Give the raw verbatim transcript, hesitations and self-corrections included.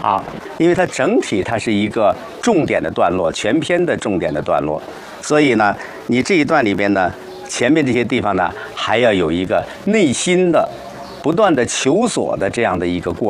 啊，因为它整体它是一个重点的段落，全篇的重点的段落，所以呢，你这一段里边呢，前面这些地方呢，还要有一个内心的不断的求索的这样的一个过程。